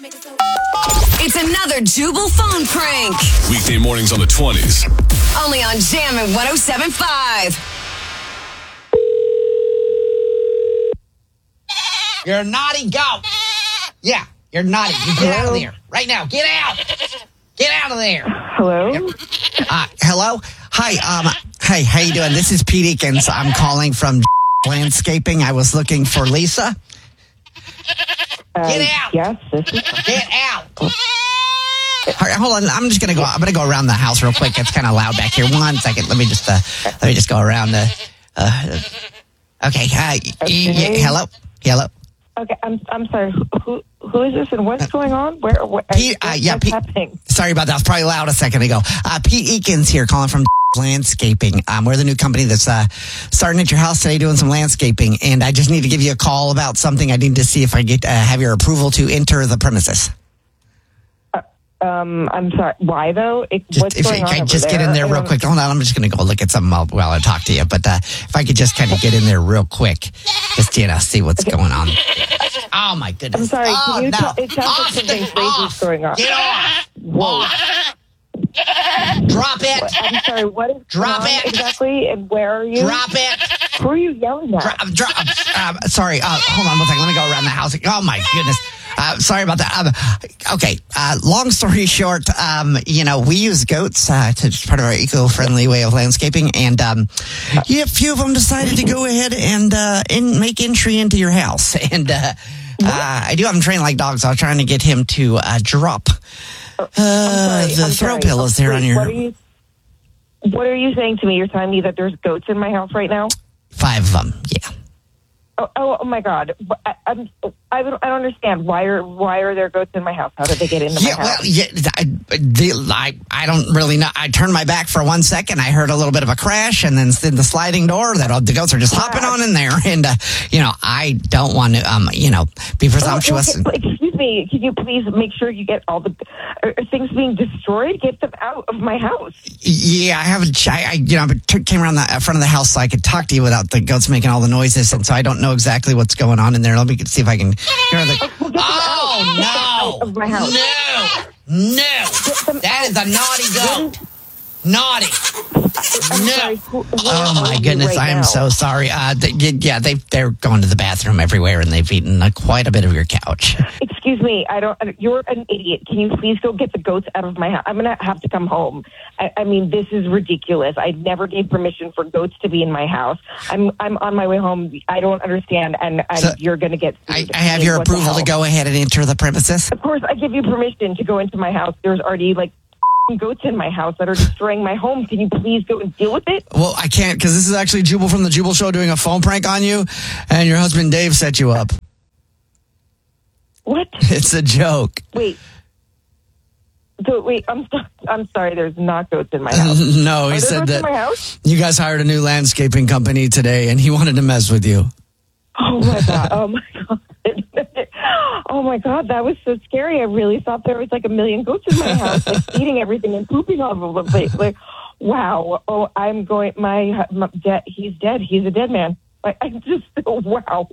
It's another Jubal phone prank. Weekday mornings on the 20s. Only on Jammin' 107.5. You're a naughty goat. Yeah, you're naughty. You get out of there. Right now. Get out. Get out of there. Hello? Hello? Hi, hey, how you doing? This is Pete Eakins. I'm calling from landscaping. I was looking for Lisa. Get out. Yes, this is... Get out. All right, hold on. I'm going to go around the house real quick. It's kind of loud back here. 1 second. Let me just go around okay. Hello? Okay, I'm sorry. Who is this and what's going on? What's happening? Sorry about that. I was probably loud a second ago. Pete Eakins here calling from landscaping. We're the new company that's starting at your house today doing some landscaping, and I just need to give you a call about something. I need to see if I get have your approval to enter the premises. I'm sorry. Why though? What's going on over just there? Get in there real quick. Hold on. I'm just going to go look at something while I talk to you. But if I could just kind of get in there real quick, just see what's going on. Oh my goodness! I'm sorry. Can you it sounds like something crazy is going on. Get off! Whoa! Drop it! I'm sorry. What is Drop going on it exactly? And where are you? Drop it! Who are you yelling at? Sorry. Hold on 1 second. Let me go around the house. Oh my goodness. Sorry about that. Okay. Long story short, we use goats to part of our eco-friendly way of landscaping, and a few of them decided to go ahead and make entry into your house. And I do have him trained like dogs. So I was trying to get him to drop the throw pillows there on your. What are you saying to me? You're telling me that there's goats in my house right now? 5 of them. Yeah. Oh my God! I don't understand. Why are there goats in my house? How did they get into my house? I don't really know. I turned my back for 1 second. I heard a little bit of a crash, and then the sliding door that the goats are just hopping on in there. And I don't want to be presumptuous. Excuse me. Can you please make sure you get all the things being destroyed? Get them out of my house. Yeah, I haven't. Came around the front of the house so I could talk to you without the goats making all the noises, and so I don't know exactly what's going on in there. Let me see if I can hear the. Oh no! Of my house. No! That is a naughty goat. Naughty. Sorry, oh my goodness! I am so sorry. They're going to the bathroom everywhere, and they've eaten quite a bit of your couch. Excuse me, you're an idiot. Can you please go get the goats out of my house? I'm going to have to come home. I mean, this is ridiculous. I never gave permission for goats to be in my house. I'm on my way home. I don't understand, and so you're going to get sued. I have your approval to go ahead and enter the premises? Of course, I give you permission to go into my house. There's already, goats in my house that are destroying my home. Can you please go and deal with it? Well, I can't, because this is actually Jubal from the Jubal Show doing a phone prank on you, and your husband Dave set you up. What? It's a joke. Wait, I'm sorry. There's not goats in my house. No, he said that in my house? You guys hired a new landscaping company today, and he wanted to mess with you. Oh my God! Oh my God! Oh my God! That was so scary. I really thought there was 1 million goats in my house, eating everything and pooping all over the place. Wow! Oh, I'm going. He's dead. He's a dead man. Wow.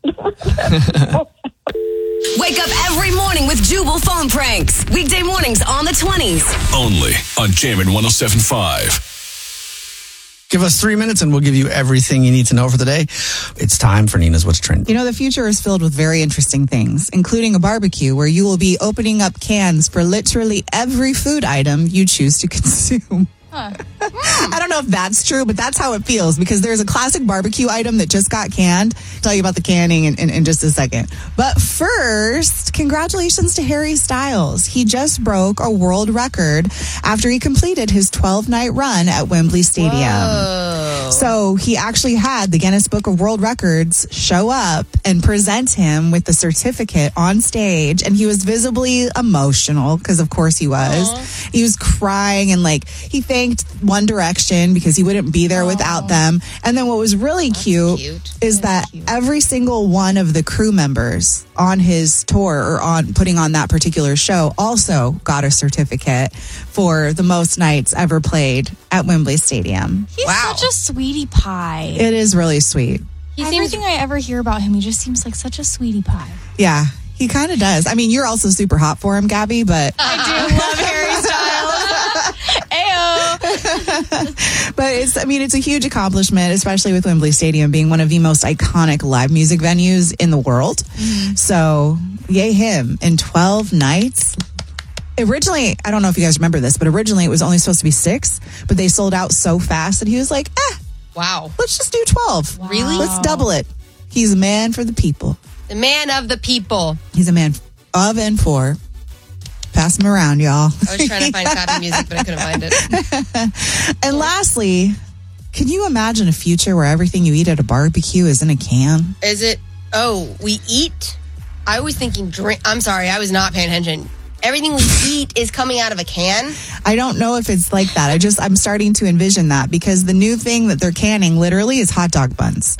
Wake up every morning with Jubal phone pranks. Weekday mornings on the 20s. Only on Jammin' 107.5. Give us 3 minutes and we'll give you everything you need to know for the day. It's time for Nina's What's Trending. The future is filled with very interesting things, including a barbecue where you will be opening up cans for literally every food item you choose to consume. I don't know if that's true, but that's how it feels, because there's a classic barbecue item that just got canned. I'll tell you about the canning in just a second. But first, congratulations to Harry Styles. He just broke a world record after he completed his 12-night run at Wembley Stadium. Whoa. So he actually had the Guinness Book of World Records show up and present him with the certificate on stage, and he was visibly emotional, because of course he was. Aww. He was crying, and he thanked One Direction because he wouldn't be there without them. And then what was really cute is that every single one of the crew members on his tour or on putting on that particular show also got a certificate for the most nights ever played at Wembley Stadium. He's such a sweetie pie. It is really sweet. Everything I ever hear about him, he just seems like such a sweetie pie. Yeah. He kind of does. I mean, you're also super hot for him, Gabby, but I do love Harry Styles. Ayo. but it's a huge accomplishment, especially with Wembley Stadium being one of the most iconic live music venues in the world. So, yay him. In 12 nights. Originally, I don't know if you guys remember this, but originally it was only supposed to be 6, but they sold out so fast that he was like, Wow. let's just do 12. Really? Let's double it. He's a man for the people. The man of the people. He's a man of and for. Pass him around, y'all. I was trying to find copy music, but I couldn't find it. And lastly, can you imagine a future where everything you eat at a barbecue is in a can? Is it, we eat? I was thinking drink. I'm sorry, I was not paying attention. Everything we eat is coming out of a can? I don't know if it's like that. I'm starting to envision that because the new thing that they're canning literally is hot dog buns.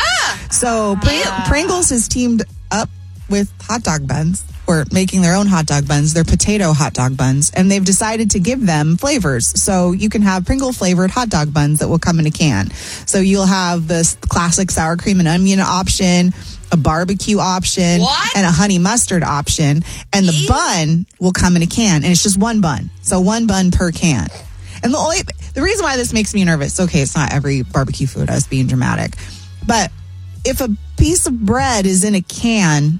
So Pringles has teamed up with hot dog buns, or making their own hot dog buns. They're potato hot dog buns, and they've decided to give them flavors. So you can have Pringle flavored hot dog buns that will come in a can. So you'll have this classic sour cream and onion option, a barbecue option, and a honey mustard option. And the bun will come in a can, and it's just one bun. So one bun per can. And the reason why this makes me nervous, okay, it's not every barbecue food, I was being dramatic, but if a piece of bread is in a can,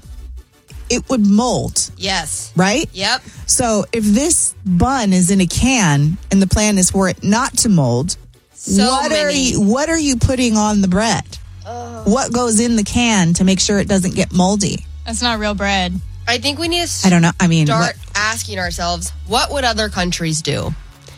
it would mold. Yes. Right? Yep. So if this bun is in a can and the plan is for it not to mold, what are you putting on the bread? What goes in the can to make sure it doesn't get moldy? That's not real bread. I think we need to I don't know. I mean, start asking ourselves, what would other countries do?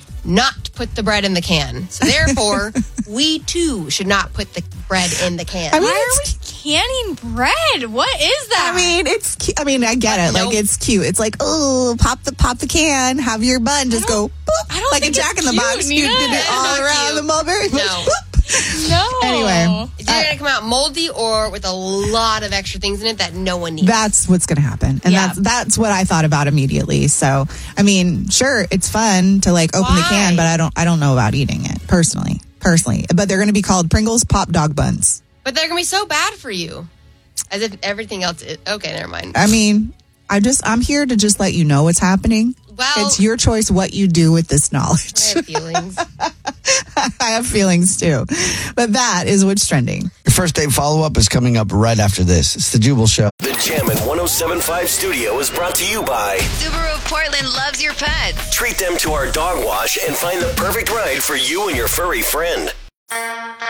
Not put the bread in the can. So therefore, we too should not put the bread in the can. I mean, Why are we canning bread? What is that? I mean, it's cute. I mean, I get it. Nope. Like, it's cute. It's like, pop the can, have your bun, just go boop, I don't like a think Jack in it's the Box. cute, You did Nina. it all Not around cute. the mulberry bush. No. Boop. No. Anyway, It's either going to come out moldy or with a lot of extra things in it that no one needs. that's what's going to happen, and Yeah. that's what I thought about immediately. So, I mean, sure, it's fun to like open the can, but I don't know about eating it personally. But they're going to be called Pringles Pop Dog Buns. But they're going to be so bad for you. As if everything else is. Okay, never mind. I mean, I'm here to just let you know what's happening. Well, It's your choice what you do with this knowledge. I have feelings. I have feelings too. But that is what's trending. Your first date follow-up is coming up right after this. It's the Jubal Show. The Jammin' 107.5 studio is brought to you by Subaru of Portland loves your pets. Treat them to our dog wash and find the perfect ride for you and your furry friend.